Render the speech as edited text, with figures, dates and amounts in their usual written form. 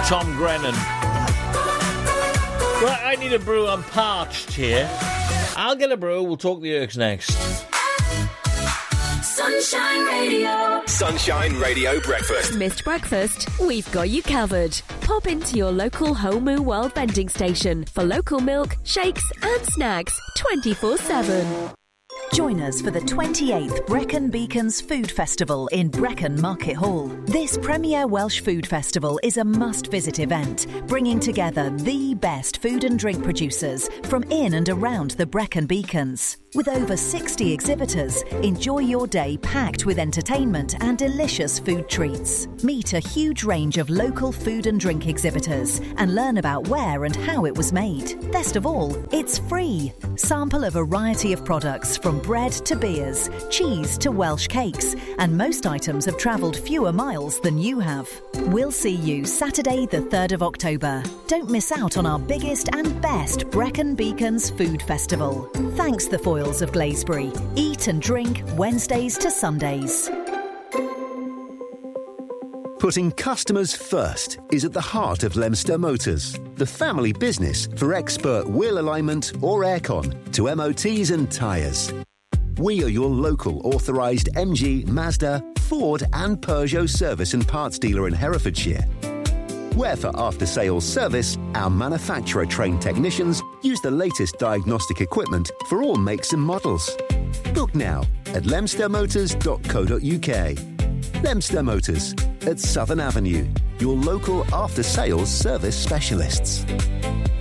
Tom Grennan. Right, I need a brew. I'm parched here. I'll get a brew. We'll talk the Irks next. Sunshine Radio. Sunshine Radio Breakfast. Missed breakfast? We've got you covered. Pop into your local Homu World vending station for local milk, shakes and snacks 24/7. Join us for the 28th Brecon Beacons Food Festival in Brecon Market Hall. This premier Welsh food festival is a must-visit event, bringing together the best food and drink producers from in and around the Brecon Beacons. With over 60 exhibitors, enjoy your day packed with entertainment and delicious food treats. Meet a huge range of local food and drink exhibitors and learn about where and how it was made. Best of all, it's free. Sample a variety of products from bread to beers, cheese to Welsh cakes, and most items have travelled fewer miles than you have. We'll see you Saturday the 3rd of October. Don't miss out on our biggest and best Brecon Beacons Food Festival. Thanks the Foyles of Glaisbury. Eat and drink Wednesdays to Sundays. Putting customers first is at the heart of Lemster Motors, the family business for expert wheel alignment or aircon to MOTs and tyres. We are your local authorised MG, Mazda, Ford and Peugeot service and parts dealer in Herefordshire. Where for after-sales service, our manufacturer-trained technicians use the latest diagnostic equipment for all makes and models. Book now at lemstermotors.co.uk. Lemster Motors at Southern Avenue, your local after-sales service specialists.